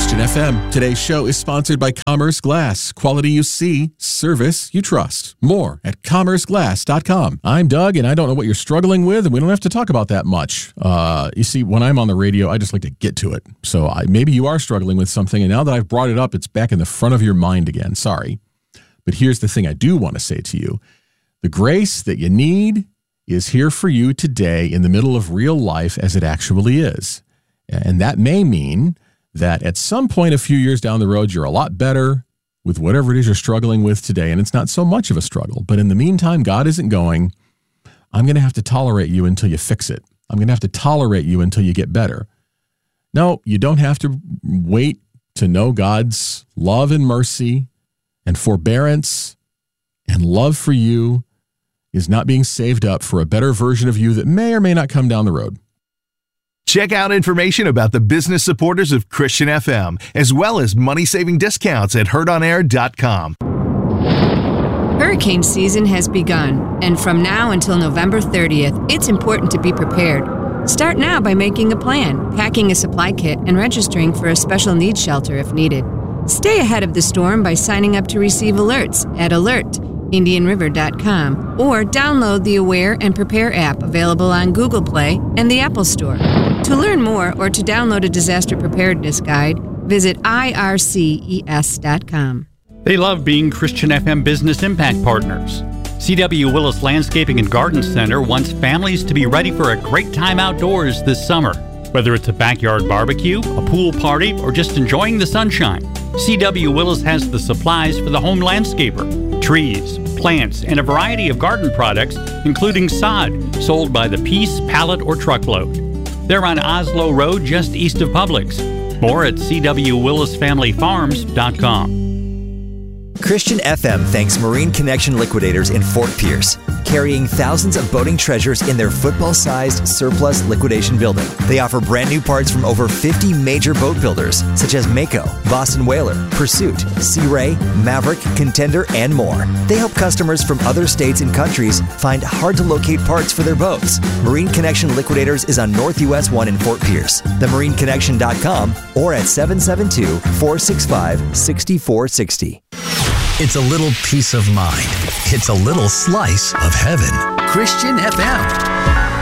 Christian FM. Today's show is sponsored by Commerce Glass. Quality you see, service you trust. More at commerceglass.com. I'm Doug, and I don't know what you're struggling with, and we don't have to talk about that much. You see, when I'm on the radio, I just like to get to it. So maybe you are struggling with something, and now that I've brought it up, it's back in the front of your mind again. Sorry. But here's the thing I do want to say to you. The grace that you need is here for you today in the middle of real life as it actually is. And that may mean that at some point a few years down the road, you're a lot better with whatever it is you're struggling with today, and it's not so much of a struggle. But in the meantime, God isn't going, I'm going to have to tolerate you until you fix it. I'm going to have to tolerate you until you get better. No, you don't have to wait to know God's love and mercy and forbearance and love for you is not being saved up for a better version of you that may or may not come down the road. Check out information about the business supporters of Christian FM, as well as money-saving discounts at heardonair.com. Hurricane season has begun, and from now until November 30th, it's important to be prepared. Start now by making a plan, packing a supply kit, and registering for a special needs shelter if needed. Stay ahead of the storm by signing up to receive alerts at alert.indianriver.com or download the Aware and Prepare app available on Google Play and the Apple Store. To learn more or to download a disaster preparedness guide, visit irces.com. They love being Christian FM Business Impact Partners. C.W. Willis Landscaping and Garden Center wants families to be ready for a great time outdoors this summer. Whether it's a backyard barbecue, a pool party, or just enjoying the sunshine, C.W. Willis has the supplies for the home landscaper. Trees, plants, and a variety of garden products, including sod, sold by the piece, pallet, or truckload. They're on Oslo Road, just east of Publix. More at cwwillisfamilyfarms.com. Christian FM thanks Marine Connection Liquidators in Fort Pierce, carrying thousands of boating treasures in their football-sized surplus liquidation building. They offer brand new parts from over 50 major boat builders, such as Mako, Boston Whaler, Pursuit, Sea Ray, Maverick, Contender, and more. They help customers from other states and countries find hard-to-locate parts for their boats. Marine Connection Liquidators is on North US 1 in Fort Pierce, themarineconnection.com, or at 772-465-6460. It's a little peace of mind. It's a little slice of heaven. Christian FM.